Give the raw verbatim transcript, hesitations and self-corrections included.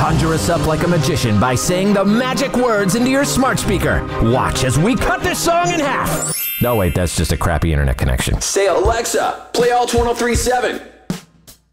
Conjure us up like a magician by saying the magic words into your smart speaker. Watch as we cut this song in half. No, wait, that's just a crappy internet connection. Say, Alexa, play Alt one oh three point seven.